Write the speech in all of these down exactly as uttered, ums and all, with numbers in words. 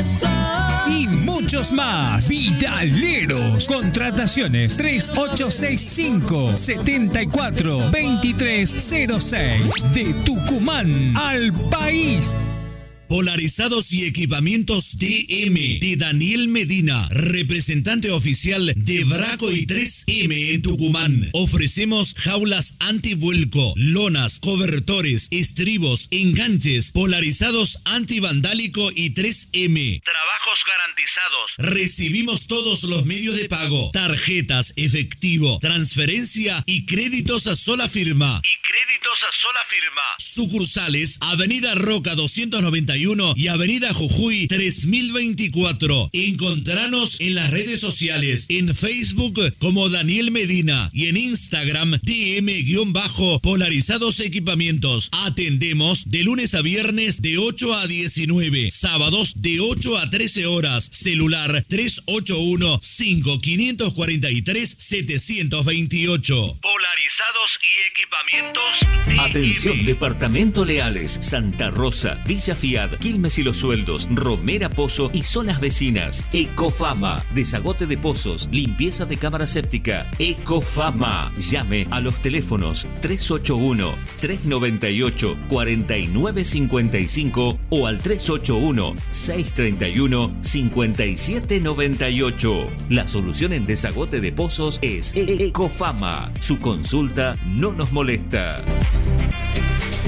y muchos más. Vidaleros. Contrataciones tres ocho seis cinco, siete cuatro, dos tres cero seis. De Tucumán al país. Polarizados y equipamientos T M de Daniel Medina, representante oficial de Braco y tres eme en Tucumán. Ofrecemos jaulas antivuelco, lonas, cobertores, estribos, enganches, polarizados antivandálico y tres eme. Trabajos garantizados. Recibimos todos los medios de pago: tarjetas, efectivo, transferencia y créditos a sola firma. Y créditos a sola firma. Sucursales: Avenida Roca doscientos noventa y uno y Avenida Jujuy tres mil veinticuatro. Encontranos en las redes sociales, en Facebook como Daniel Medina y en Instagram T M-Polarizados Equipamientos. Atendemos de lunes a viernes de ocho a diecinueve, sábados de ocho a trece horas. Celular tres ocho uno, cinco cinco cuatro tres, siete dos ocho. Polarizados y equipamientos T M. Atención, Departamento Leales, Santa Rosa, Villa Fiat, Quilmes y Los Sueldos, Romera Pozo y zonas vecinas. Ecofama, desagote de pozos, limpieza de cámara séptica. Ecofama. Llame a los teléfonos tres ocho uno, tres nueve ocho, cuatro nueve cinco cinco o al tres ocho uno, seis tres uno, cinco siete nueve ocho. La solución en desagote de pozos es Ecofama. Su consulta no nos molesta.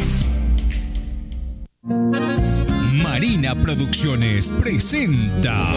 Marina Producciones presenta